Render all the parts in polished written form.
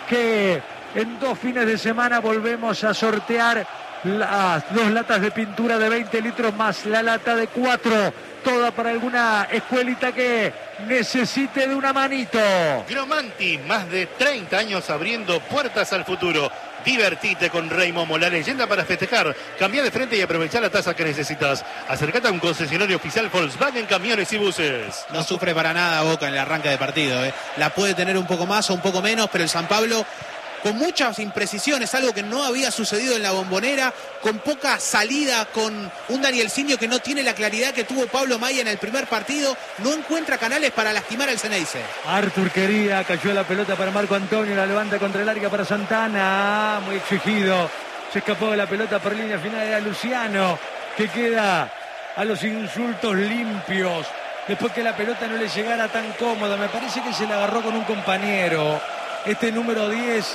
que en 2 fines de semana volvemos a sortear las 2 latas de pintura de 20 litros más la lata de 4, toda para alguna escuelita que necesite de una manito. Gromanti, más de 30 años abriendo puertas al futuro. Divertite con Rey Momo, la leyenda para festejar. Cambia de frente y aprovechar la tasa que necesitas. Acercate a un concesionario oficial Volkswagen Camiones y Buses. No sufre para nada Boca en el arranque de partido. La puede tener un poco más o un poco menos, pero el San Pablo, con muchas imprecisiones, algo que no había sucedido en la Bombonera, con poca salida, con un Danielsinho que no tiene la claridad que tuvo Pablo Maya en el primer partido, no encuentra canales para lastimar al Ceneice. Artur quería, cayó la pelota para Marco Antonio, la levanta contra el área para Santana, muy exigido, se escapó de la pelota por línea final, era Luciano, que queda a los insultos limpios, después que la pelota no le llegara tan cómoda, me parece que se la agarró con un compañero, este número 10,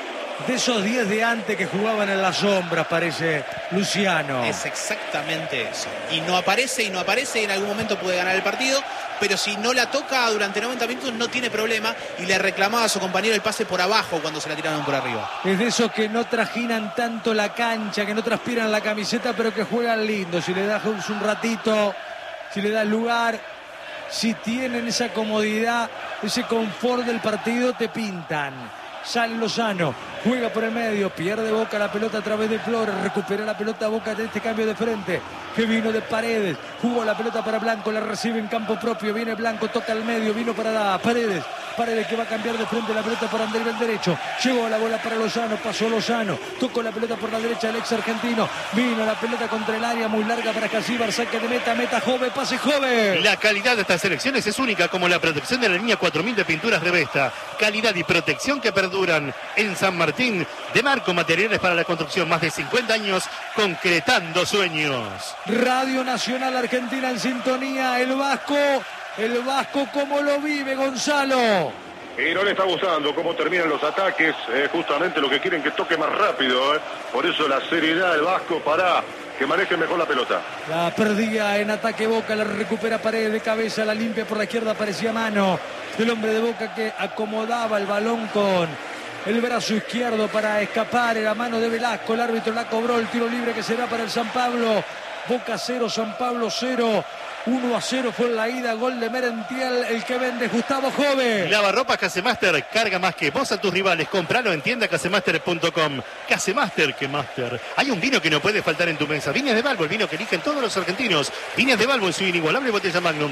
de esos 10 de antes que jugaban en las sombras, parece Luciano. Es exactamente eso. Y no aparece, y en algún momento puede ganar el partido, pero si no la toca durante 90 minutos no tiene problema, y le reclamaba a su compañero el pase por abajo cuando se la tiraron por arriba. Es de esos que no trajinan tanto la cancha, que no transpiran la camiseta, pero que juegan lindo. Si le das un ratito, si le das lugar, si tienen esa comodidad, ese confort del partido, te pintan. Sale Lozano, juega por el medio, pierde Boca la pelota a través de Flores, recupera la pelota Boca de este cambio de frente, que vino de Paredes, jugó la pelota para Blanco, la recibe en campo propio, viene Blanco, toca al medio, vino para Paredes que va a cambiar de frente la pelota para Andrés del derecho, llegó la bola para Lozano, pasó Lozano, tocó la pelota por la derecha el ex argentino, vino la pelota contra el área, muy larga para Casíbar, saque de meta Jove, pase Jove. La calidad de estas selecciones es única, como la protección de la línea 4000 de pinturas de Vesta, calidad y protección que perduran. En San Martín, de Marco Materiales para la Construcción, más de 50 años concretando sueños. Radio Nacional Argentina en sintonía, el Vasco como lo vive Gonzalo. Y no le está gustando cómo terminan los ataques, justamente lo que quieren que toque más rápido, por eso la seriedad del Vasco para que maneje mejor la pelota. La perdía en ataque Boca, la recupera Paredes de cabeza, la limpia por la izquierda, parecía mano del hombre de Boca que acomodaba el balón con el brazo izquierdo para escapar, era mano de Velasco, el árbitro la cobró, el tiro libre que será para el San Pablo. Boca 0, San Pablo 0. 1-0 fue la ida, gol de Merentiel, el que vende Gustavo Jove. Lavarropas Casemaster, carga más que vos a tus rivales, compralo en tienda casemaster.com. Casemaster, que master. Hay un vino que no puede faltar en tu mesa, Viñas de Balbo, el vino que eligen todos los argentinos. Viñas de Balbo en su inigualable botella Magnum.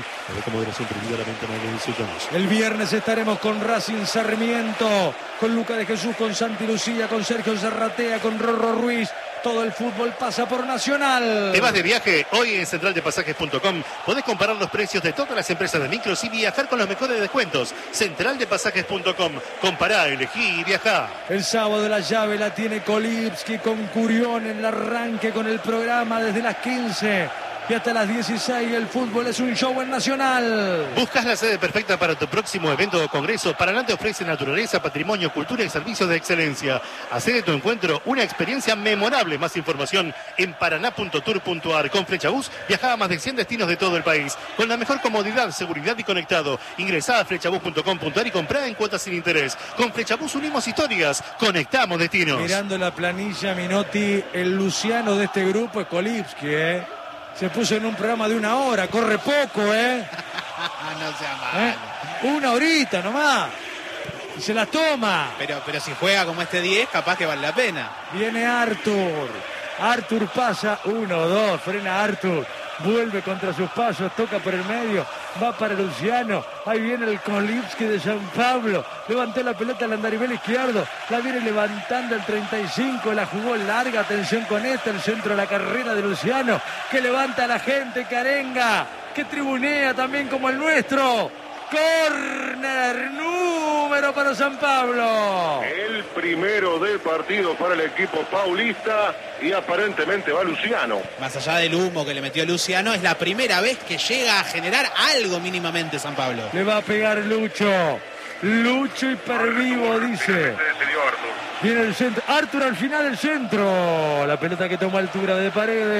El viernes estaremos con Racing Sarmiento, con Luca de Jesús, con Santi Lucía, con Sergio Zarratea, con Rorro Ruiz. Todo el fútbol pasa por Nacional. ¿Te vas de viaje? Hoy en centraldepasajes.com podés comparar los precios de todas las empresas de micros y viajar con los mejores descuentos. Centraldepasajes.com. Compará, elegí y viajá. El sábado la llave la tiene Kolipski con Curión en el arranque con el programa desde las 15 y hasta las 16. El fútbol es un show en Nacional. ¿Buscas la sede perfecta para tu próximo evento o congreso? Paraná te ofrece naturaleza, patrimonio, cultura y servicios de excelencia. Hacé de tu encuentro una experiencia memorable. Más información en paraná.tour.ar. Con Flechabús viaja a más de 100 destinos de todo el país. Con la mejor comodidad, seguridad y conectado. Ingresá a flechabús.com.ar y comprá en cuotas sin interés. Con Flechabús unimos historias, conectamos destinos. Mirando la planilla, Minotti, el Luciano de este grupo es Kolipski, Se puso en un programa de 1 hora, corre poco, No sea malo. 1 horita nomás. Y se la toma. Pero si juega como este 10, capaz que vale la pena. Viene Artur. Artur pasa, 1-2, frena Artur. Vuelve contra sus pasos, toca por el medio, va para Luciano, ahí viene el Kolipski de San Pablo, levantó la pelota al andarivel izquierdo, la viene levantando el 35, la jugó larga, atención con esta, el centro de la carrera de Luciano, que levanta a la gente, que arenga, que tribunea también como el nuestro. Córner, número para San Pablo. El primero del partido para el equipo paulista y aparentemente va Luciano. Más allá del humo que le metió Luciano, es la primera vez que llega a generar algo mínimamente San Pablo. Le va a pegar Lucho. Lucho hipervivo, dice. Viene el centro. Artur al final del centro. La pelota que toma altura de Paredes.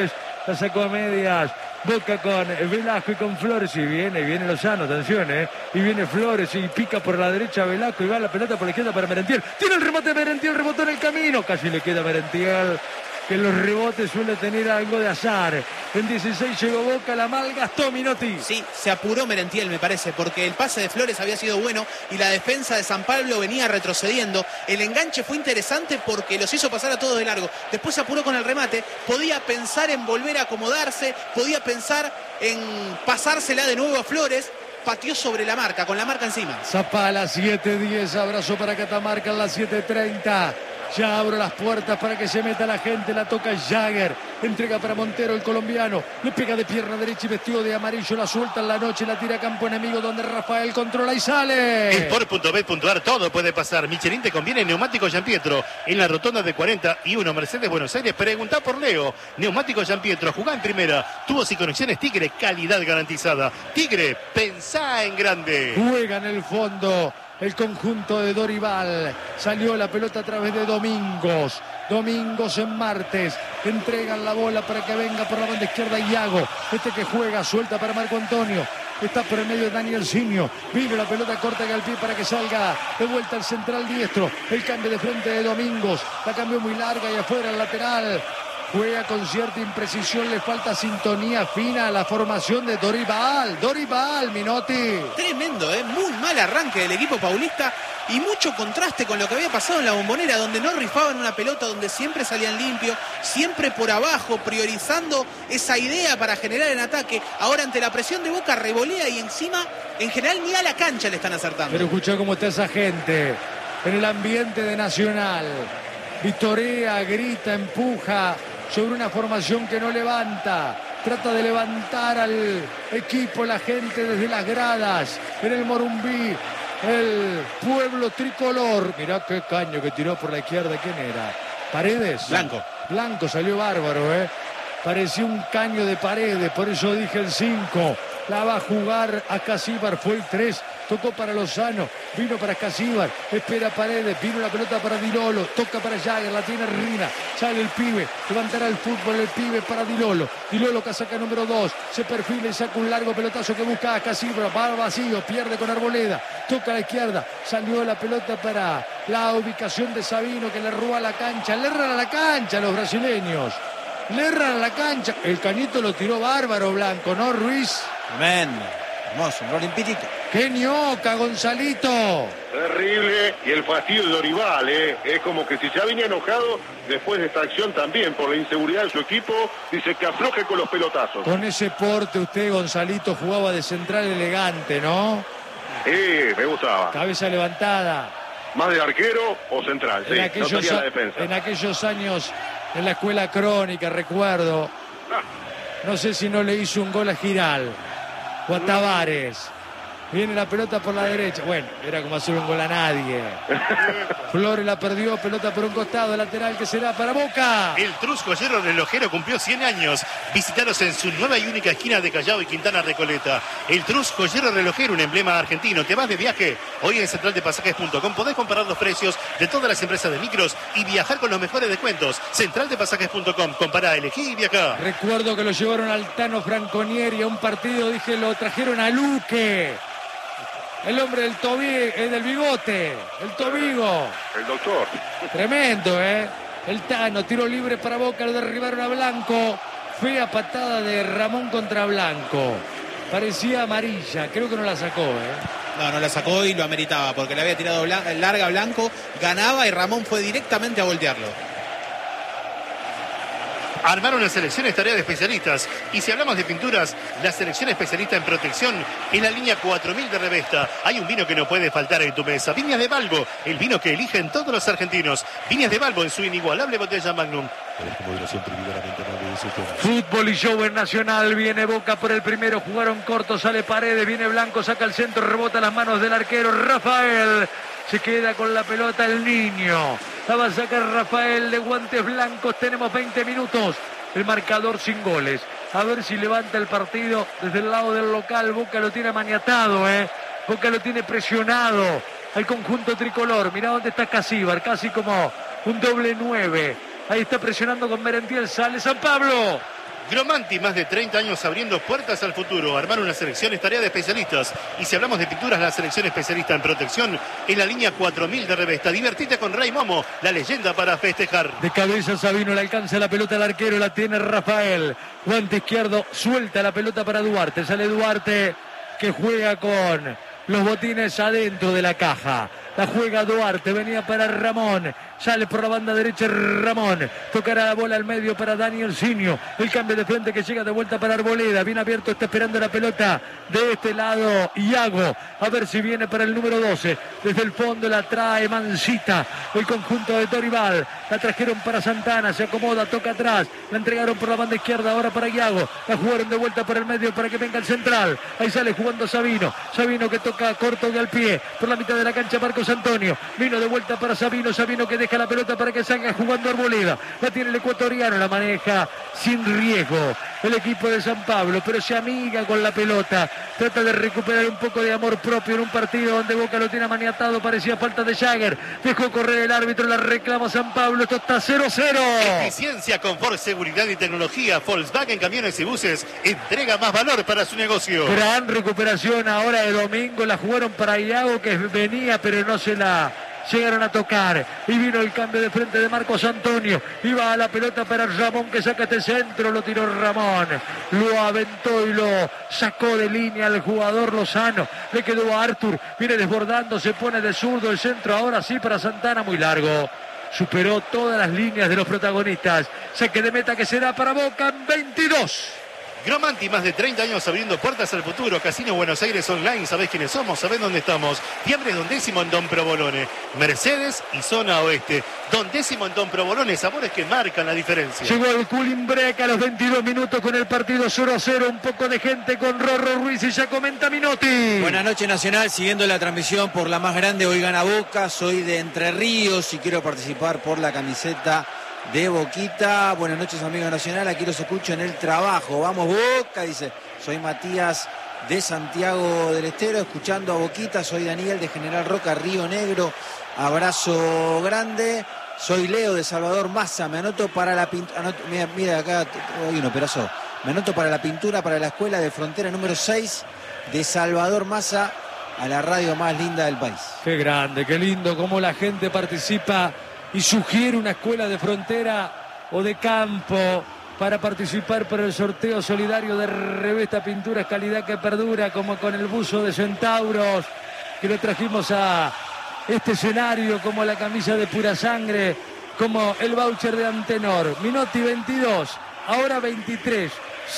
La sacó a medias. Boca con Velasco y con Flores. Y viene Lozano, atención, y viene Flores y pica por la derecha Velasco y va la pelota por la izquierda para Merentiel. Tiene el remate de Merentiel, rebotó en el camino. Casi le queda a Merentiel, que en los rebotes suele tener algo de azar. En 16 llegó Boca, la malgastó Minotti. Sí, se apuró Merentiel, me parece, porque el pase de Flores había sido bueno y la defensa de San Pablo venía retrocediendo. El enganche fue interesante porque los hizo pasar a todos de largo. Después se apuró con el remate, podía pensar en volver a acomodarse, podía pensar en pasársela de nuevo a Flores. Pateó sobre la marca, con la marca encima. Zapala, 7:10, abrazo para Catamarca en las 7:30. Ya abro las puertas para que se meta la gente, la toca Jagger, entrega para Montero, el colombiano, le pega de pierna derecha y vestido de amarillo, la suelta en la noche, la tira a campo enemigo donde Rafael controla y sale. Sport.bet.ar, todo puede pasar. Michelin te conviene neumático Gianpietro en la rotonda de 41 Mercedes Buenos Aires. Preguntá por Leo. Neumático Gianpietro, jugá en primera, tubos y conexiones Tigre, calidad garantizada. Tigre, pensá en grande. Juega en el fondo el conjunto de Dorival. Salió la pelota a través de Domingos. Domingos en Martes. Entregan la bola para que venga por la banda izquierda Iago. Este que juega, suelta para Marco Antonio. Está por el medio Daniel Sinio. Vino la pelota corta que al pie para que salga de vuelta al central diestro. El cambio de frente de Domingos. La cambió muy larga y afuera el lateral. Juega con cierta imprecisión, le falta sintonía fina a la formación de Dorival. Dorival, Minotti. Tremendo, muy mal arranque del equipo paulista y mucho contraste con lo que había pasado en la Bombonera, donde no rifaban una pelota, donde siempre salían limpios, siempre por abajo, priorizando esa idea para generar el ataque. Ahora ante la presión de Boca revolea y encima, en general, ni a la cancha le están acertando. Pero escuchá cómo está esa gente en el ambiente de Nacional. Vitorea, grita, empuja sobre una formación que no levanta. Trata de levantar al equipo, la gente desde las gradas. En el Morumbí, el pueblo tricolor. Mirá qué caño que tiró por la izquierda. ¿Quién era? ¿Paredes? Blanco. Blanco, salió bárbaro, Parecía un caño de Paredes, por eso dije el 5. La va a jugar a Casíbar, fue el 3. Tocó para Lozano, vino para Casíbar, espera Paredes, vino la pelota para Dilolo, toca para Jagger, la tiene Rina, sale el pibe, levantará el fútbol el pibe para Dilolo. Dilolo casaca número 2, se perfila y saca un largo pelotazo que busca a Casíbar, va vacío, pierde con Arboleda, toca a la izquierda, salió la pelota para la ubicación de Sabino que le roba la cancha, le erran a la cancha a los brasileños. Le erran a la cancha, el cañito lo tiró bárbaro Blanco, ¿no, Ruiz? Amén. Hermoso, un gol limpidito. ¡Qué ñoca, Gonzalito! Terrible, y el fastidio de Dorival, es como que si ya venía enojado después de esta acción también por la inseguridad de su equipo, dice que afloje con los pelotazos. Con ese porte usted, Gonzalito, jugaba de central elegante, ¿no? Me gustaba. Cabeza levantada. ¿Más de arquero o central? Sí, no tenía la defensa. En aquellos años en la escuela crónica, recuerdo, no sé si no le hizo un gol a Giral o a Tavares. Viene la pelota por la derecha. Bueno, era como hacer un gol a nadie. Flores la perdió, pelota por un costado, lateral que será para Boca. El Trus Joyero Relojero cumplió 100 años. Visítanos en su nueva y única esquina de Callao y Quintana Recoleta. El Trus Joyero Relojero, un emblema argentino. ¿Te vas de viaje? Hoy en centraldepasajes.com podés comparar los precios de todas las empresas de micros y viajar con los mejores descuentos. Centraldepasajes.com, compará, elegí y viajá. Recuerdo que lo llevaron al Tano Franconieri a un partido, dije, lo trajeron a Luque. El hombre del bigote, el Tobigo. El doctor. Tremendo, El Tano, tiro libre para Boca, lo derribaron a Blanco. Fea patada de Ramón contra Blanco. Parecía amarilla, creo que no la sacó, No la sacó y lo ameritaba, porque le había tirado larga a Blanco, ganaba y Ramón fue directamente a voltearlo. Armaron la selección es tarea de especialistas. Y si hablamos de pinturas, la selección especialista en protección en la línea 4000 de Revesta. Hay un vino que no puede faltar en tu mesa. Viñas de Balbo, el vino que eligen todos los argentinos. Viñas de Balbo en su inigualable botella Magnum. Fútbol y show en Nacional. Viene Boca por el primero. Jugaron corto, sale Paredes, viene Blanco, saca el centro, rebota las manos del arquero Rafael. Se queda con la pelota el niño. La va a sacar Rafael de guantes blancos. Tenemos 20 minutos. El marcador sin goles. A ver si levanta el partido desde el lado del local. Boca lo tiene maniatado, Boca lo tiene presionado al conjunto tricolor. Mirá dónde está Casíbar, casi como un doble 9. Ahí está presionando con Merentiel. Sale San Pablo. Gromanti, más de 30 años abriendo puertas al futuro. Armar una selección es tarea de especialistas. Y si hablamos de pinturas, la selección especialista en protección en la línea 4000 de Revesta. Divertite con Ray Momo, la leyenda para festejar. De cabeza Sabino, le alcanza la pelota al arquero, la tiene Rafael. Guante izquierdo, suelta la pelota para Duarte. Sale Duarte, que juega con los botines adentro de la caja. La juega Duarte, venía para Ramón. Sale por la banda derecha Ramón. Tocará la bola al medio para Daniel Sinio. El cambio de frente que llega de vuelta para Arboleda. Bien abierto, está esperando la pelota de este lado Iago. A ver si viene para el número 12. Desde el fondo la trae Mancita. El conjunto de Dorival. La trajeron para Santana. Se acomoda, toca atrás. La entregaron por la banda izquierda. Ahora para Iago. La jugaron de vuelta por el medio para que venga el central. Ahí sale jugando Sabino. Sabino que toca corto de al pie. Por la mitad de la cancha Marcos Antonio. Vino de vuelta para Sabino. Sabino que deja la pelota para que salga jugando Arboleda. La tiene el ecuatoriano, la maneja sin riesgo el equipo de San Pablo, pero se amiga con la pelota. Trata de recuperar un poco de amor propio en un partido donde Boca lo tiene maniatado. Parecía falta de Jagger. Dejó correr el árbitro, la reclama San Pablo. Esto está 0-0. Eficiencia, confort, seguridad y tecnología. Volkswagen Camiones y Buses entrega más valor para su negocio. Gran recuperación ahora de Domingo. La jugaron para Iago, que venía, pero no se la llegaron a tocar. Y vino el cambio de frente de Marcos Antonio. Iba a la pelota para Ramón, que saca este centro. Lo tiró Ramón. Lo aventó y lo sacó de línea el jugador Lozano. Le quedó a Artur. Viene desbordando, se pone de zurdo el centro. Ahora sí para Santana, muy largo. Superó todas las líneas de los protagonistas. Saque de meta que será para Boca en 22. Gromanti, más de 30 años abriendo puertas al futuro. Casino Buenos Aires Online, sabés quiénes somos, sabés dónde estamos. Fiambres Don Décimo en Don Provolone. Mercedes y Zona Oeste. Don Décimo en Don Provolone, sabores que marcan la diferencia. Llegó el cooling break a los 22 minutos con el partido 0-0. Un poco de gente con Rorro Ruiz y ya comenta Minotti. Buenas noches, Nacional, siguiendo la transmisión por la más grande. Hoy gana Boca, soy de Entre Ríos y quiero participar por la camiseta de Boquita. Buenas noches, amigo Nacional, aquí los escucho en el trabajo. Vamos Boca, dice. Soy Matías de Santiago del Estero, escuchando a Boquita. Soy Daniel de General Roca, Río Negro. Abrazo grande. Soy Leo de Salvador Massa. Me anoto para la pintura. Mira, acá hay un operazo. Me anoto para la pintura para la escuela de frontera número 6 de Salvador Massa, a la radio más linda del país. Qué grande, qué lindo cómo la gente participa y sugiere una escuela de frontera o de campo para participar por el sorteo solidario de Revesta Pinturas, calidad que perdura, como con el buzo de Centauros, que lo trajimos a este escenario, como la camisa de Pura Sangre, como el voucher de Antenor. Minotti 22, ahora 23.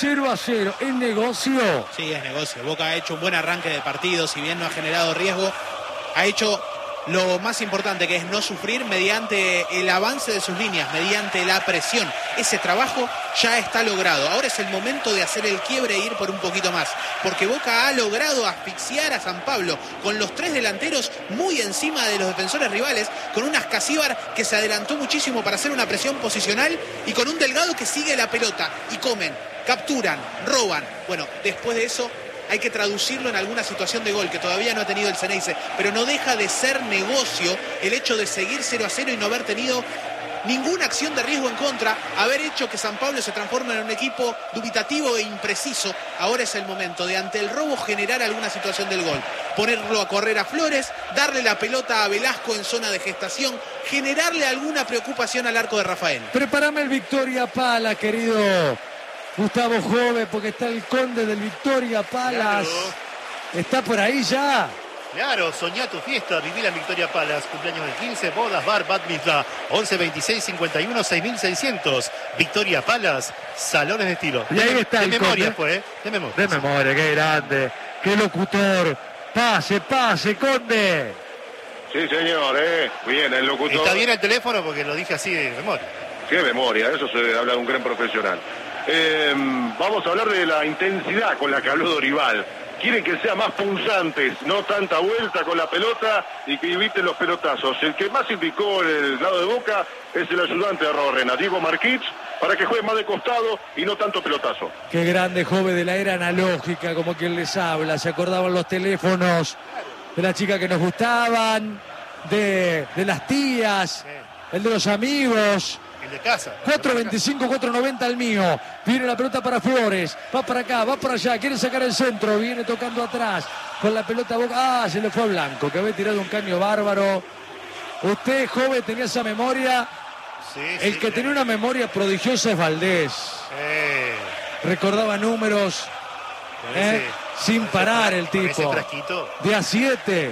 0-0, ¿es negocio? Sí, es negocio. Boca ha hecho un buen arranque de partido, si bien no ha generado riesgo, ha hecho lo más importante, que es no sufrir mediante el avance de sus líneas, mediante la presión. Ese trabajo ya está logrado. Ahora es el momento de hacer el quiebre e ir por un poquito más, porque Boca ha logrado asfixiar a San Pablo con los tres delanteros muy encima de los defensores rivales, con un Ascasíbar que se adelantó muchísimo para hacer una presión posicional y con un Delgado que sigue la pelota y comen, capturan, roban. Bueno, después de eso hay que traducirlo en alguna situación de gol que todavía no ha tenido el Ceneice, pero no deja de ser negocio el hecho de seguir 0-0 y no haber tenido ninguna acción de riesgo en contra, haber hecho que San Pablo se transforme en un equipo dubitativo e impreciso. Ahora es el momento de, ante el robo, generar alguna situación del gol, ponerlo a correr a Flores, darle la pelota a Velasco en zona de gestación, generarle alguna preocupación al arco de Rafael. Prepárame el Victoria Pala, querido Gustavo Jove, porque está el conde del Victoria Palas. Claro. Está por ahí ya. Claro, soñá tu fiesta, viví la Victoria Palace, cumpleaños del 15, bodas, bar, bat mitzvah, 11 26 51 6600. Victoria Palace, salones de estilo. Y ahí está de el memoria conde. fue, de memoria. De memoria, qué grande, qué locutor. Pase, pase, conde. Sí, señor, bien, el locutor. Está bien el teléfono porque lo dije así de memoria. Sí, de memoria, eso se habla de un gran profesional. Vamos a hablar de la intensidad con la que habló Dorival. Quieren que sea más punzantes, no tanta vuelta con la pelota y que eviten los pelotazos. El que más indicó el lado de Boca es el ayudante de Rorrena, Diego Marquich, para que juegue más de costado y no tanto pelotazo. Qué grande, joven de la era analógica, como quien les habla. Se acordaban los teléfonos de las chicas que nos gustaban, de las tías, el de los amigos. El de casa. 4.25, 4.90 el mío. Viene la pelota para Flores. Va para acá, va para allá. Quiere sacar el centro. Viene tocando atrás. Con la pelota Boca. Se le fue a Blanco, que había tirado un caño bárbaro. Usted, joven, tenía esa memoria. Sí, El que tenía una memoria prodigiosa es Valdés. Recordaba números. Sin parar el tipo. De a 7.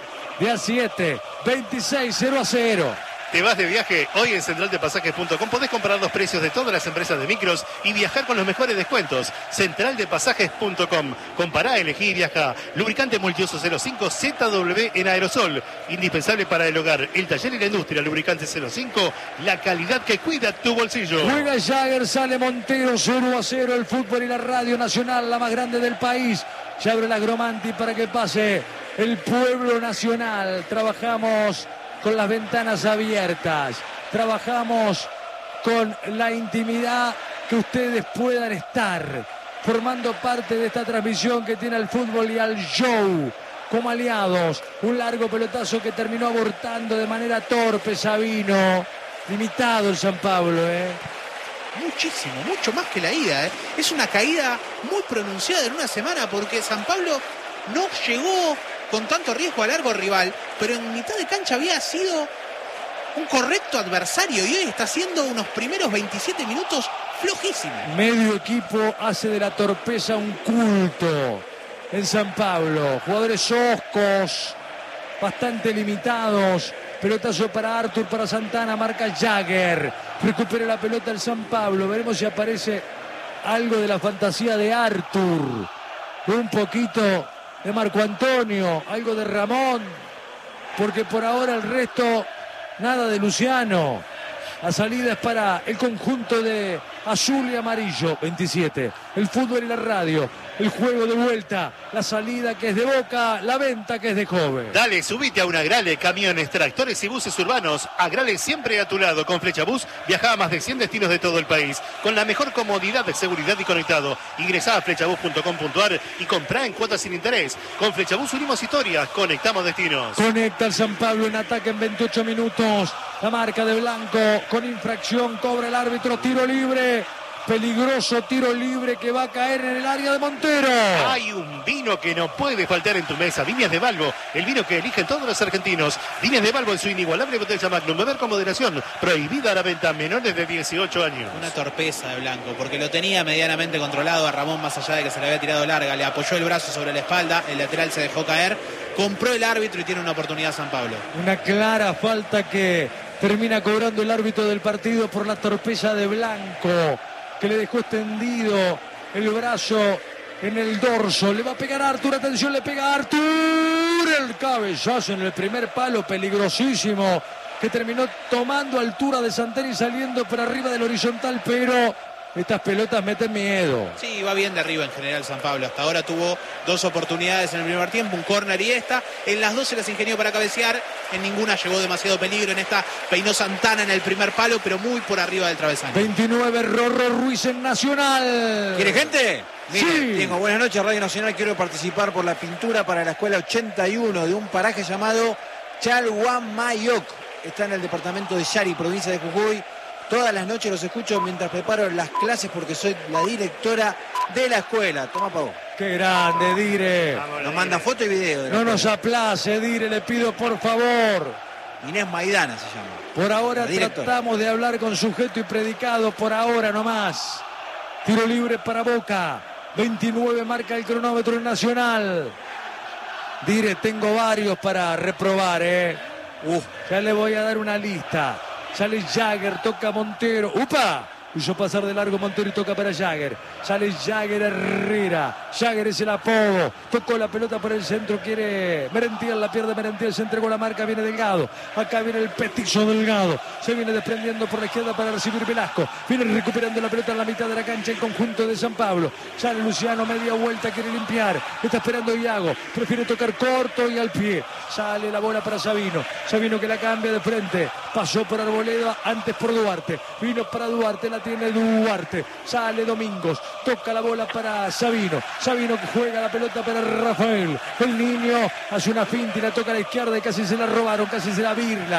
26, 0-0. Te vas de viaje hoy en centraldepasajes.com. Podés comparar los precios de todas las empresas de micros y viajar con los mejores descuentos. Centraldepasajes.com. Compará, elegí y viaja. Lubricante multiuso 05 ZW en aerosol. Indispensable para el hogar, el taller y la industria. Lubricante 05. La calidad que cuida tu bolsillo. Juega Jagger, sale Montero, 0-0. El fútbol y la radio nacional, la más grande del país. Se abre la Gromanti para que pase el pueblo nacional. Trabajamos con las ventanas abiertas, trabajamos con la intimidad que ustedes puedan estar formando parte de esta transmisión que tiene al fútbol y al show como aliados. Un largo pelotazo que terminó abortando de manera torpe Sabino. Limitado el San Pablo, Muchísimo, mucho más que la ida, Es una caída muy pronunciada en una semana porque San Pablo no llegó con tanto riesgo al largo rival, pero en mitad de cancha había sido un correcto adversario y hoy está haciendo unos primeros 27 minutos flojísimos. Medio equipo hace de la torpeza un culto en San Pablo. Jugadores hoscos, bastante limitados. Pelotazo para Arthur, para Santana, marca Jagger. Recupera la pelota el San Pablo. Veremos si aparece algo de la fantasía de Arthur. Un poquito de Marco Antonio, algo de Ramón, porque por ahora el resto, nada de Luciano. La salida es para el conjunto de azul y amarillo. 27, el fútbol y la radio, el juego de vuelta, la salida que es de Boca, la venta que es de Joven. Dale, subite a una Agrale, camiones, tractores y buses urbanos. Agrale siempre a tu lado. Con Flechabús viaja a más de 100 destinos de todo el país, con la mejor comodidad de seguridad y conectado. Ingresá a flechabús.com.ar y comprá en cuotas sin interés. Con Flechabús unimos historias, conectamos destinos. Conecta el San Pablo en ataque en 28 minutos. La marca de Blanco con infracción, cobra el árbitro, tiro libre. Peligroso tiro libre que va a caer en el área de Montero. Hay un vino que no puede faltar en tu mesa. Viñas de Balbo, el vino que eligen todos los argentinos. Viñas de Balbo en su inigualable botella Magnum. Beber con moderación. Prohibida la venta a menores de 18 años. Una torpeza de Blanco, porque lo tenía medianamente controlado a Ramón, más allá de que se le había tirado larga. Le apoyó el brazo sobre la espalda, el lateral se dejó caer. Compró el árbitro y tiene una oportunidad San Pablo. Una clara falta que termina cobrando el árbitro del partido por la torpeza de Blanco, que le dejó extendido el brazo en el dorso. Le va a pegar a Arthur, atención, le pega a Arthur. El cabezazo en el primer palo, peligrosísimo, que terminó tomando altura de Santana y saliendo por arriba del horizontal, pero estas pelotas meten miedo. Sí, va bien de arriba en general San Pablo. Hasta ahora tuvo dos oportunidades en el primer tiempo, un córner y esta. En las dos se las ingenió para cabecear. En ninguna llegó demasiado peligro. En esta peinó Santana en el primer palo, pero muy por arriba del travesaño. 29, Rorro Ruiz en Nacional. ¿Quiere gente? Mire, Sí. tengo buenas noches, Radio Nacional. Quiero participar por la pintura para la escuela 81 de un paraje llamado Chalhuamayok. Está en el departamento de Yari, provincia de Jujuy. Todas las noches los escucho mientras preparo las clases porque soy la directora de la escuela. Toma, Pau. Qué grande, Dire. Nos manda foto y video. De la No nos escuela. aplace, Dire, le pido por favor. Inés Maidana se llama. Por ahora La directora. tratamos de hablar con sujeto y predicado, por ahora nomás. Tiro libre para Boca. 29 marca el cronómetro en Nacional. Dire, tengo varios para reprobar, ya le voy a dar una lista. Sale Jagger, toca Montero. ¡Upa! Hizo pasar de largo Montero y toca para Jagger. Sale Jagger Herrera. Jagger es el apodo. Tocó la pelota por el centro. Quiere Merentiel. La pierde Merentiel. Se entregó la marca. Viene Delgado. Acá viene el petizo Delgado. Se viene desprendiendo por la izquierda para recibir Velasco. Viene recuperando la pelota en la mitad de la cancha. El conjunto de San Pablo. Sale Luciano. Media vuelta. Quiere limpiar. Está esperando Iago. Prefiere tocar corto y al pie. Sale la bola para Sabino. Sabino que la cambia de frente. Pasó por Arboleda. Antes por Duarte. Vino para Duarte. La tiene Duarte. Sale Domingos. Toca la bola para Sabino. Sabino que juega la pelota para Rafael. El niño hace una finta y la toca a la izquierda y casi se la robaron. Casi se la virlan.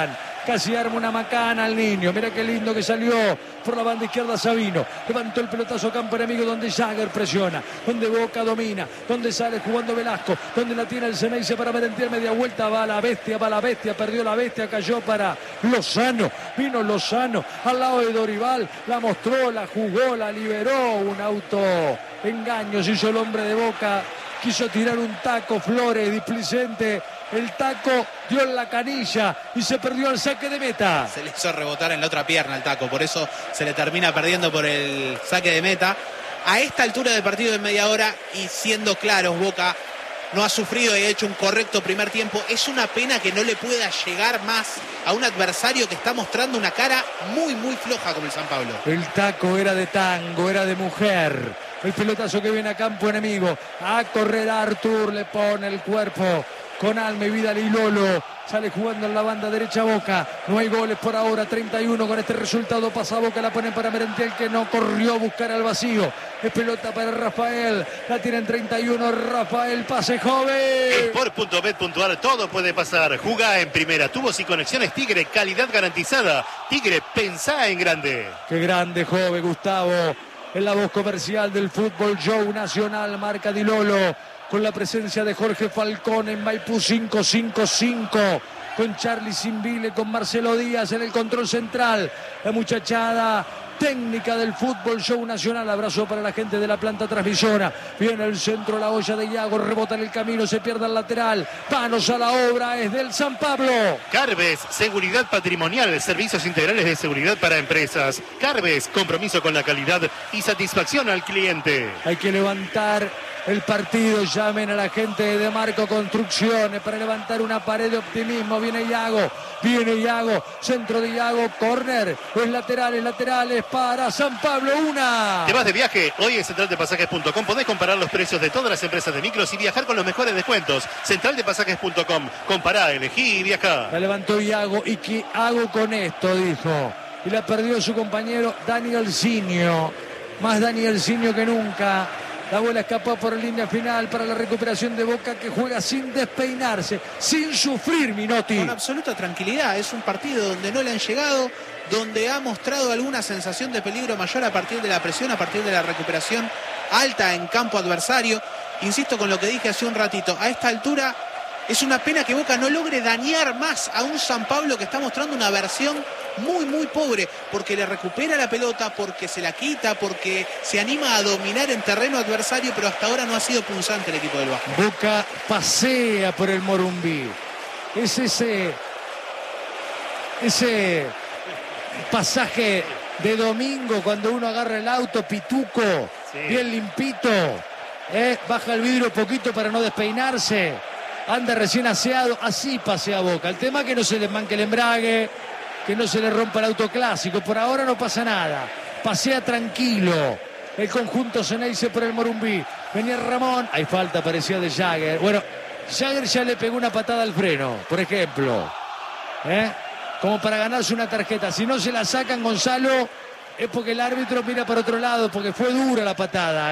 casi arma una macana al niño. Mira qué lindo que salió por la banda izquierda Sabino. Levantó el pelotazo a campo enemigo donde Jagger presiona, donde Boca domina, donde sale jugando Velasco, donde la tiene el Ceneice para Merentiel, media vuelta, va la bestia, perdió la bestia, cayó para Lozano, vino Lozano al lado de Dorival, la mostró, la jugó, la liberó, un auto engaño se hizo el hombre de Boca, quiso tirar un taco Flores, displicente, el taco dio en la canilla y se perdió el saque de meta. Se le hizo rebotar en la otra pierna el taco, por eso se le termina perdiendo por el saque de meta. A esta altura del partido de media hora, y siendo claros, Boca no ha sufrido y ha hecho un correcto primer tiempo. Es una pena que no le pueda llegar más a un adversario que está mostrando una cara muy, muy floja como el San Pablo. El taco era de tango, era de mujer. El pelotazo que viene a campo enemigo. A correr a Artur, le pone el cuerpo con alma y vida y Lolo. Sale jugando en la banda derecha Boca. No hay goles por ahora. 31 con este resultado. Pasa Boca, la ponen para Merentiel, que no corrió a buscar al vacío. Es pelota para Rafael. La tienen 31. Rafael, pase joven. Por .bet.ar todo puede pasar. Jugá en primera. Tubos y conexiones Tigre. Calidad garantizada. Tigre, pensá en grande. Qué grande, joven, Gustavo. En la voz comercial del Fútbol Show Nacional, marca Di Lolo, con la presencia de Jorge Falcón en Maipú 555, con Charlie Simbile, con Marcelo Díaz en el control central, la muchachada técnica del Fútbol Show Nacional. Abrazo para la gente de la planta transmisora. Viene el centro, la olla de Iago, rebota en el camino, se pierde el lateral. Manos a la obra, es del San Pablo. Carbes, seguridad patrimonial, servicios integrales de seguridad para empresas. Carbes, compromiso con la calidad y satisfacción al cliente. Hay que levantar el partido, llamen a la gente de Marco Construcciones para levantar una pared de optimismo. Viene Iago, centro de Iago, córner, es laterales para San Pablo, una. ¿Te vas de viaje? Hoy en centraldepasajes.com podés comparar los precios de todas las empresas de micros y viajar con los mejores descuentos. Centraldepasajes.com, compará, elegí y viajá. La levantó Iago, ¿y qué hago con esto?, dijo. Y la perdió su compañero Danielzinho, más Danielzinho que nunca. La bola escapó por línea final para la recuperación de Boca, que juega sin despeinarse, sin sufrir, Minotti. Con absoluta tranquilidad. Es un partido donde no le han llegado, donde ha mostrado alguna sensación de peligro mayor a partir de la presión, a partir de la recuperación alta en campo adversario. Insisto con lo que dije hace un ratito, a esta altura es una pena que Boca no logre dañar más a un San Pablo que está mostrando una versión muy, muy pobre, porque le recupera la pelota, porque se la quita, porque se anima a dominar en terreno adversario, pero hasta ahora no ha sido punzante el equipo del Vasco. Boca pasea por el Morumbí. Es ese pasaje de domingo cuando uno agarra el auto, pituco, sí, bien limpito, baja el vidrio poquito para no despeinarse, anda recién aseado, así pasea Boca. El tema es que no se le manque el embrague, que no se le rompa el auto clásico. Por ahora no pasa nada, pasea tranquilo el conjunto Ceneice por el Morumbí. Venía Ramón, hay falta, parecía de Jagger. Bueno, Jagger ya le pegó una patada al freno, por ejemplo, como para ganarse una tarjeta. Si no se la sacan, Gonzalo, es porque el árbitro mira para otro lado, porque fue dura la patada,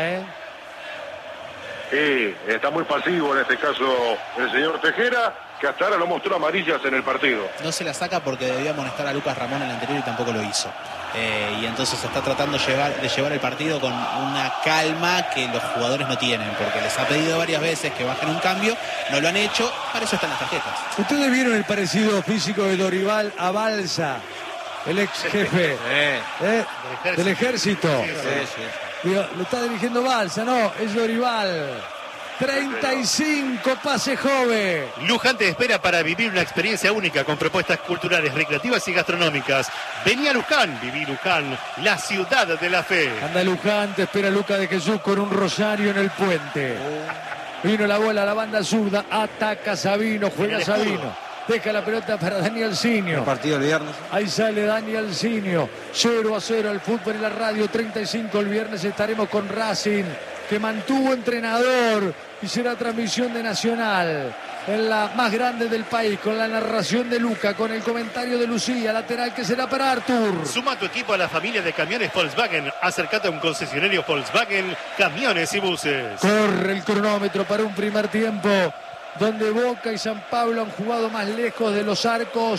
Sí, está muy pasivo en este caso el señor Tejera, que hasta ahora no mostró amarillas en el partido. No se la saca porque debía amonestar a Lucas Ramón en el anterior y tampoco lo hizo. Y entonces está tratando de llevar el partido con una calma que los jugadores no tienen, porque les ha pedido varias veces que bajen un cambio, no lo han hecho, para eso están las tarjetas. ¿Ustedes vieron el parecido físico de Dorival a Balsa, el ex jefe del ejército? Sí. Digo, lo está dirigiendo Balsa, no, es Dorival. 35, pase joven. Luján te espera para vivir una experiencia única con propuestas culturales, recreativas y gastronómicas. Vení a Luján, viví Luján, la ciudad de la fe. Anda Luján, te espera Luca de Jesús con un rosario en el puente. Vino la bola a la banda zurda, ataca Sabino, juega Sabino. Deja la pelota para Danielzinho. El partido del viernes. Ahí sale Danielzinho. 0-0 el fútbol y la radio. 35 el viernes estaremos con Racing, que mantuvo entrenador y será transmisión de Nacional en la más grande del país, con la narración de Luca, con el comentario de Lucía, lateral que será para Artur. Suma tu equipo a la familia de camiones Volkswagen. Acércate a un concesionario Volkswagen, camiones y buses. Corre el cronómetro para un primer tiempo donde Boca y San Pablo han jugado más lejos de los arcos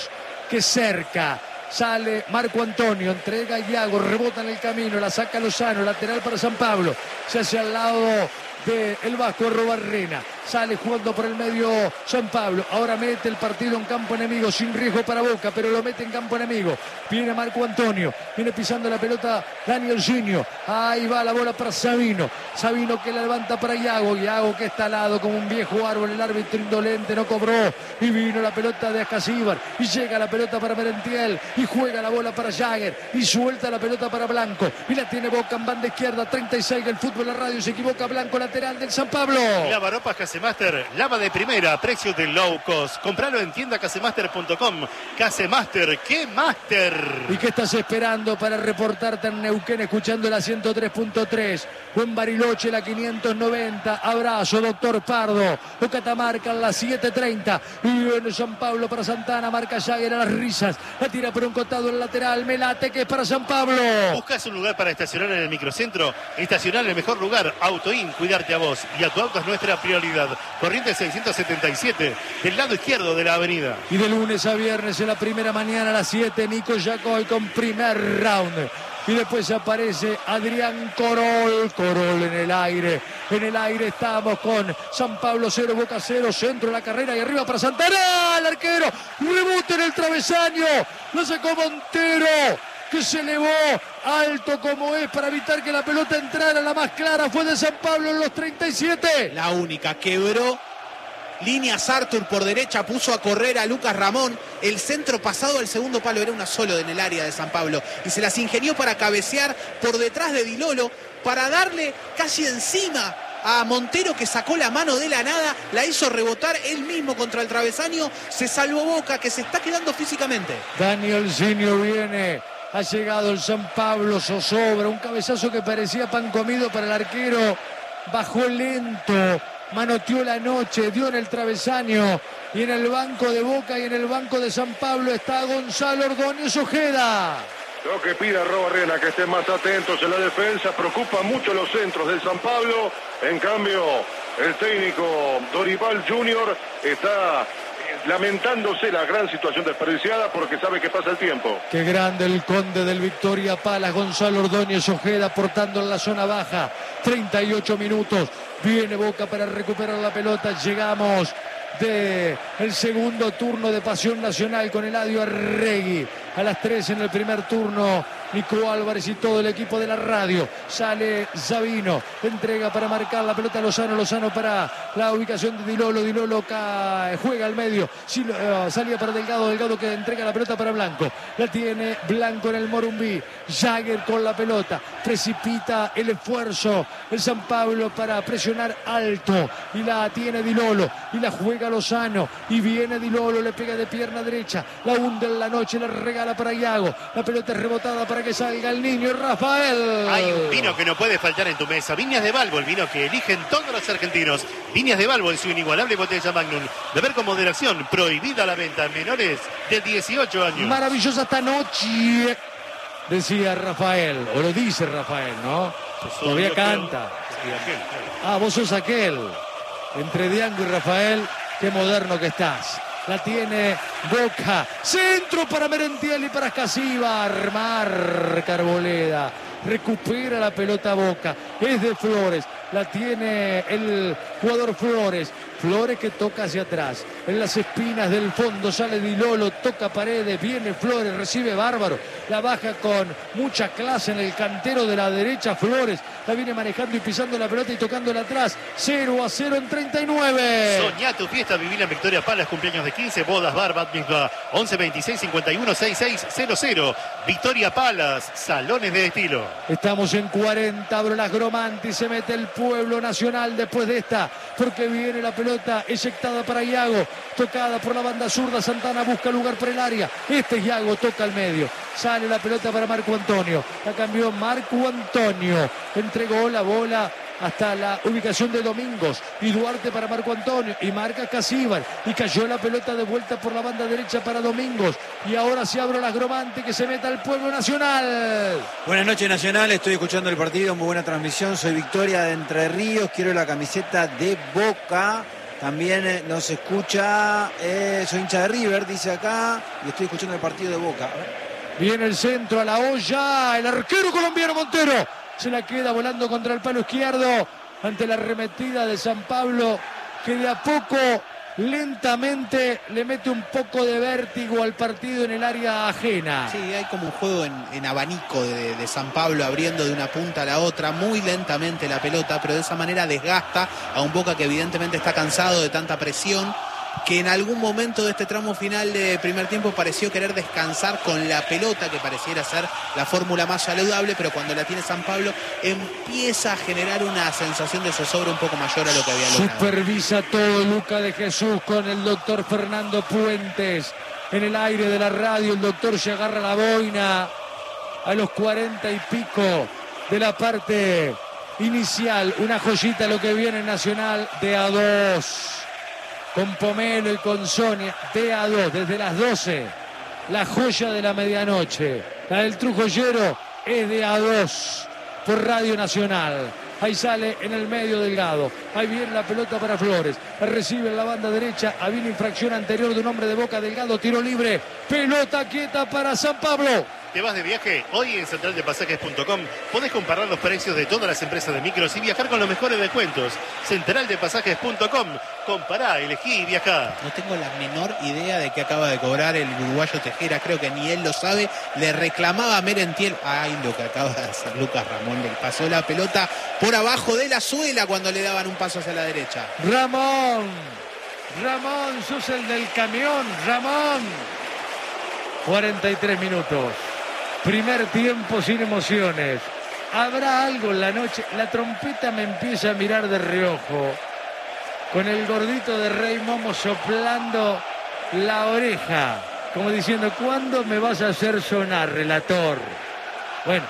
que cerca. Sale Marco Antonio, entrega a Iago, rebota en el camino, la saca Lozano, lateral para San Pablo. Se hace al lado del Vasco Arrobarrena. Sale jugando por el medio San Pablo. Ahora mete el partido en campo enemigo, sin riesgo para Boca, pero lo mete en campo enemigo. Viene Marco Antonio, viene pisando la pelota Daniel Ginio. Ahí va la bola para Sabino. Sabino que la levanta para Iago. Iago que está al lado como un viejo árbol. El árbitro indolente no cobró. Y vino la pelota de Ascasíbar. Y llega la pelota para Merentiel. Y juega la bola para Jagger. Y suelta la pelota para Blanco. Y la tiene Boca en banda izquierda. 36 del fútbol, la radio. Se equivoca Blanco, lateral del San Pablo. Lavaropas Casemaster, lava de primera, precio de low cost. Compralo en tiendacasemaster.com. Casemaster, ¡qué master! ¿Y qué estás esperando para reportarte en Neuquén escuchando la 103.3? O en Bariloche la 590. Abrazo, doctor Pardo. O Catamarca en la 730. Y viene San Pablo para Santana. Marca Jagger a las risas. La tira por un costado el lateral. Melate que es para San Pablo. ¿Buscas un lugar para estacionar en el microcentro? Estacionar en el mejor lugar. Autoin, cuidarte a vos y a tu auto es nuestra prioridad. Corrientes 677, del lado izquierdo de la avenida. Y de lunes a viernes en la primera mañana a las 7, Nico Yacoy con primer round. Y después aparece Adrián Corol. Corol en el aire. En el aire estamos con San Pablo 0, Boca 0. Centro de la carrera y arriba para Santana. El arquero. Rebote en el travesaño. Lo sacó Montero, que se elevó alto como es para evitar que la pelota entrara. La más clara fue de San Pablo en los 37. La única, quebró líneas Arthur por derecha, puso a correr a Lucas Ramón. El centro pasado al segundo palo era una solo en el área de San Pablo. Y se las ingenió para cabecear por detrás de Di Lolo, para darle casi encima a Montero, que sacó la mano de la nada, la hizo rebotar él mismo contra el travesaño. Se salvó Boca, que se está quedando físicamente. Daniel Ginio viene. Ha llegado el San Pablo, zozobra, un cabezazo que parecía pan comido para el arquero. Bajó lento, manoteó la noche, dio en el travesaño. Y en el banco de Boca y en el banco de San Pablo está Gonzalo Ordóñez Ojeda. Lo que pide a Arrobarrena, que estén más atentos en la defensa. Preocupa mucho los centros del San Pablo. En cambio, el técnico Dorival Junior está lamentándose la gran situación desperdiciada porque sabe que pasa el tiempo. Qué grande el conde del Victoria Palas, Gonzalo Ordóñez Ojeda, aportando en la zona baja. 38 minutos. Viene Boca para recuperar la pelota. Llegamos del segundo turno de Pasión Nacional con Eladio Arregui. A las 3 en el primer turno, Nico Álvarez y todo el equipo de la radio. Sale Sabino, entrega para marcar la pelota a Lozano. Lozano para la ubicación de Di Lolo. Di Lolo juega al medio. Salía para Delgado. Delgado que entrega la pelota para Blanco. La tiene Blanco en el Morumbí. Jagger con la pelota. Precipita el esfuerzo el San Pablo para presionar alto. Y la tiene Di Lolo. Y la juega Lozano. Y viene Di Lolo. Le pega de pierna derecha. La hunde en la noche. La regala para Iago. La pelota es rebotada para que salga el niño Rafael. Hay un vino que no puede faltar en tu mesa. Viñas de Balbo, el vino que eligen todos los argentinos. Viñas de Balbo en su inigualable botella Magnum. Beber con moderación. Prohibida la venta a menores de 18 años. Maravillosa esta noche, decía Rafael. O lo dice Rafael, ¿no? Todavía canta. Vos sos aquel. Entre Diango y Rafael, qué moderno que estás. La tiene Boca. Centro para Merentiel y para Ascasíbar. Marca Arboleda. Recupera la pelota Boca. Es de Flores. La tiene el jugador Flores. Flores que toca hacia atrás. En las espinas del fondo sale Di Lolo. Toca Paredes. Viene Flores. Recibe Bárbaro. La baja con mucha clase en el cantero de la derecha. Flores la viene manejando y pisando la pelota y tocándola atrás. 0-0 en 39. Soñá tu fiesta. Viví en Victoria Palas. Cumpleaños de 15. Bodas, bar, bat mitzvah. 11 26 51 66 00. Victoria Palas. Salones de estilo. Estamos en 40. Abro las Gromanti. Se mete el Pueblo Nacional después de esta. Porque viene la pelota eyectada para Iago. Tocada por la banda zurda. Santana busca lugar por el área. Iago toca al medio. Sale la pelota para Marco Antonio. La cambió Marco Antonio. Entregó la bola hasta la ubicación de Domingos. Y Duarte para Marco Antonio. Y marca Casíbar. Y cayó la pelota de vuelta por la banda derecha para Domingos. Y ahora se abre las Gromante que se meta al Pueblo Nacional. Buenas noches, Nacional. Estoy escuchando el partido. Muy buena transmisión. Soy Victoria de Entre Ríos. Quiero la camiseta de Boca. También nos escucha, soy hincha de River, dice acá, y estoy escuchando el partido de Boca. Viene el centro a la olla, el arquero colombiano Montero se la queda volando contra el palo izquierdo ante la arremetida de San Pablo, que de a poco, lentamente, le mete un poco de vértigo al partido en el área ajena. Sí, hay como un juego en abanico de San Pablo, abriendo de una punta a la otra muy lentamente la pelota, pero de esa manera desgasta a un Boca que evidentemente está cansado de tanta presión, que en algún momento de este tramo final de primer tiempo pareció querer descansar con la pelota, que pareciera ser la fórmula más saludable, pero cuando la tiene San Pablo empieza a generar una sensación de zozobra un poco mayor a lo que había logrado. Supervisa todo Luca de Jesús con el doctor Fernando Puentes. En el aire de la radio el doctor se agarra la boina a los 40 y pico de la parte inicial. Una joyita lo que viene Nacional de A2. Con Pomelo y con Sonia, de A2, desde las 12, la joya de la medianoche, la del Trujollero es de A2, por Radio Nacional. Ahí sale en el medio Delgado, ahí viene la pelota para Flores, recibe en la banda derecha, había una infracción anterior de un hombre de Boca, Delgado, tiro libre, pelota quieta para San Pablo. ¿Te vas de viaje? Hoy en centraldepasajes.com podés comparar los precios de todas las empresas de micros y viajar con los mejores descuentos. Centraldepasajes.com. Compará, elegí y viajá. No tengo la menor idea de qué acaba de cobrar el uruguayo Tejera, creo que ni él lo sabe. Le reclamaba a Merentiel, ay, lo que acaba de hacer Lucas Ramón, le pasó la pelota por abajo de la suela cuando le daban un paso hacia la derecha. Ramón, sos el del camión, Ramón. 43 minutos. Primer tiempo sin emociones. ¿Habrá algo en la noche? La trompeta me empieza a mirar de reojo. Con el gordito de Rey Momo soplando la oreja. Como diciendo, ¿cuándo me vas a hacer sonar, relator? Bueno,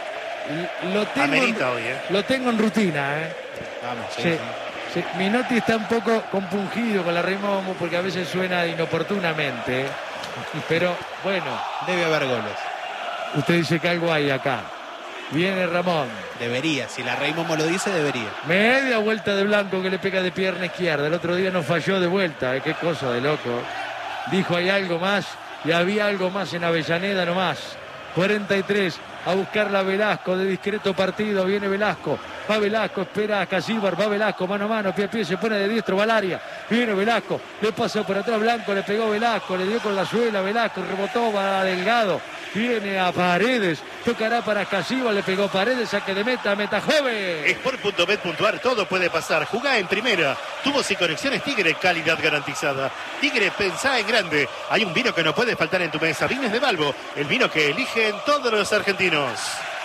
lo tengo en rutina, Vamos, sí. Minotti está un poco compungido con la Rey Momo porque a veces suena inoportunamente. Pero bueno, debe haber goles. Usted dice que algo hay acá. Viene Ramón. Debería, si la Rey Momo lo dice, debería. Media vuelta de Blanco que le pega de pierna izquierda. El otro día no falló de vuelta, qué cosa de loco. Dijo hay algo más y había algo más en Avellaneda nomás. 43 a buscarla Velasco de discreto partido. Viene Velasco. Va Velasco, espera a Casíbar, va Velasco, mano a mano, pie a pie, se pone de diestro, va al área. Viene Velasco, le pasó por atrás Blanco, le pegó Velasco, le dio con la suela Velasco, rebotó, va a Delgado. Viene a Paredes, tocará para Casíbar, le pegó Paredes, saque de meta joven. Sport.bet.ar, todo puede pasar. Jugá en primera. Tubos y conexiones Tigre, calidad garantizada. Tigre, pensá en grande. Hay un vino que no puede faltar en tu mesa. Vines de Balbo, el vino que eligen todos los argentinos.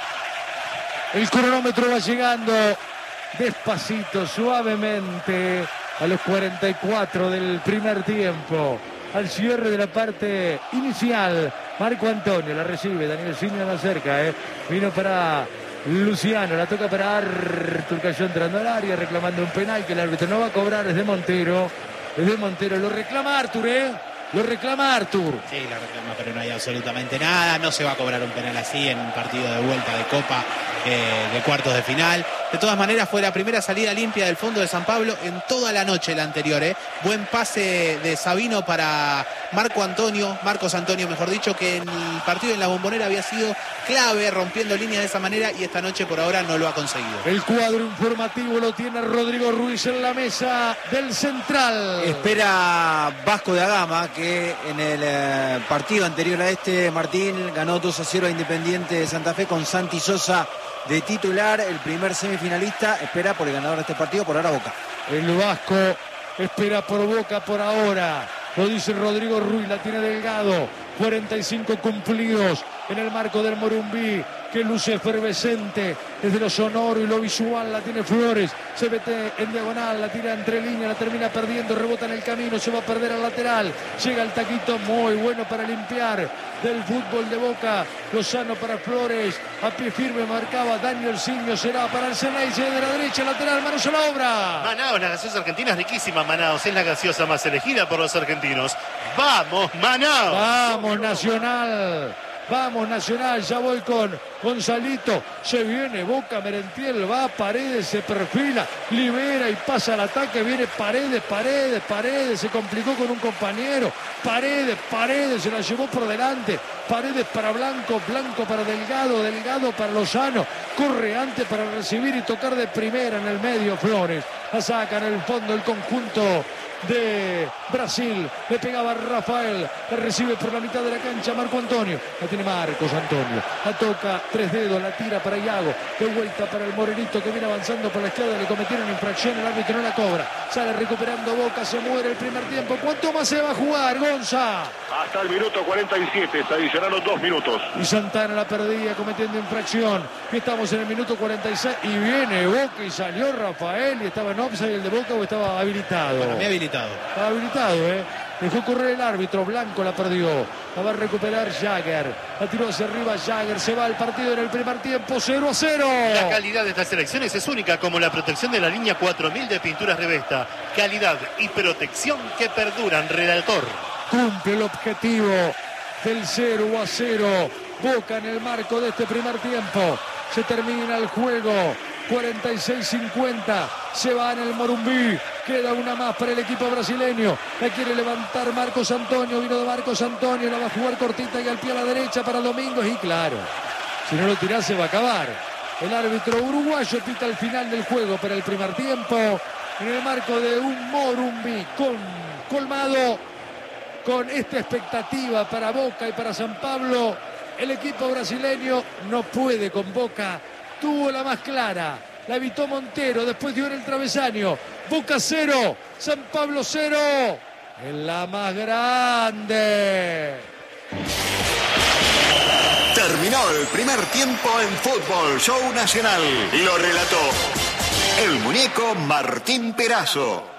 El cronómetro va llegando despacito, suavemente, a los 44 del primer tiempo. Al cierre de la parte inicial, Marco Antonio la recibe, Daniel Silva la cerca, vino para Luciano, la toca para Artur, cayó entrando al área, reclamando un penal que el árbitro no va a cobrar, es de Montero, lo reclama Artur, Lo reclama Artur. Sí, lo reclama, pero no hay absolutamente nada. No se va a cobrar un penal así en un partido de vuelta de Copa de cuartos de final. De todas maneras, fue la primera salida limpia del fondo de San Pablo en toda la noche la anterior. Buen pase de Sabino para Marcos Antonio, mejor dicho, que en el partido en la Bombonera había sido clave, rompiendo líneas de esa manera, y esta noche por ahora no lo ha conseguido. El cuadro informativo lo tiene Rodrigo Ruiz en la mesa del Central. Espera Vasco da Gama, que en el partido anterior a este, Martín, ganó 2-0 a Independiente de Santa Fe con Santi Sosa de titular, el primer semifinalista. Espera por el ganador de este partido, por ahora Boca. El Vasco espera por Boca por ahora. Lo dice Rodrigo Ruiz, la tiene Delgado. 45 cumplidos en el marco del Morumbí, que luce efervescente desde lo sonoro y lo visual. La tiene Flores, se mete en diagonal, la tira entre líneas, la termina perdiendo, rebota en el camino, se va a perder al lateral. Llega el taquito muy bueno para limpiar del fútbol de Boca. Lozano para Flores, a pie firme marcaba Daniel Siño, será para el Ceneice de la derecha, lateral, manos a la obra. Manaos, la gaseosa argentina es riquísima. Manaos es la gaseosa más elegida por los argentinos. ¡Vamos, Manaos! ¡Vamos, Nacional! Vamos Nacional, ya voy con Gonzalito. Se viene Boca, Merentiel, va Paredes, se perfila, libera y pasa al ataque. Viene Paredes, se complicó con un compañero. Paredes, se la llevó por delante. Paredes para Blanco para Delgado para Lozano. Corre antes para recibir y tocar de primera en el medio Flores. La saca en el fondo el conjunto de Brasil. Le pegaba Rafael, la recibe por la mitad de la cancha Marco Antonio. La tiene Marcos Antonio, la toca 3 dedos, la tira para Iago, de vuelta para el morenito que viene avanzando por la izquierda. Le cometieron infracción, el árbitro no la cobra. Sale recuperando Boca, se muere el primer tiempo. ¿Cuánto más se va a jugar, Gonza? Hasta el minuto 47, se adicionaron 2 minutos. Y Santana la perdía cometiendo infracción. Estamos en el minuto 46 y viene Boca y salió Rafael y estaba en offside el de Boca o estaba habilitado. Para mí habilitado. Estaba habilitado, Dejó correr el árbitro, Blanco la perdió. La va a recuperar Jagger. La tiró hacia arriba Jagger. Se va el partido en el primer tiempo, 0-0. La calidad de estas selecciones es única, como la protección de la línea 4000 de Pinturas Revesta. Calidad y protección que perduran, redactor. Cumple el objetivo del 0-0. Boca en el marco de este primer tiempo. Se termina el juego. 46-50. Se va en el Morumbí. Queda una más para el equipo brasileño. La quiere levantar Marcos Antonio. Vino de Marcos Antonio. La va a jugar cortita y al pie a la derecha para Domingos. Y claro, si no lo tirás se va a acabar. El árbitro uruguayo pita el final del juego para el primer tiempo. En el marco de un Morumbí colmado con esta expectativa para Boca y para San Pablo. El equipo brasileño no puede con Boca. Tuvo la más clara, la evitó Montero, después dio en el travesaño. Boca 0, San Pablo 0, en la más grande. Terminó el primer tiempo en Fútbol Show Nacional. Lo relató el muñeco Martín Perazo.